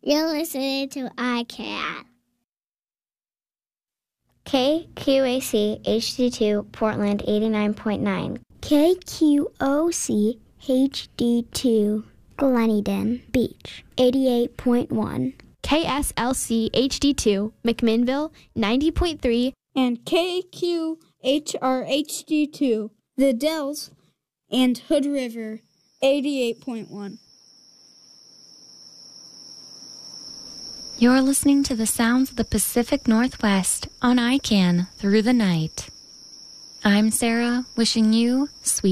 You're listening to iCat. KQAC HD2 Portland 89.9. KQOC HD2 Gleneden Beach 88.1. KSLC HD2 McMinnville 90.3. And KQHR HD2 The Dells and Hood River 88.1. You're listening to the sounds of the Pacific Northwest on ICANN through the night. I'm Sarah, wishing you sweet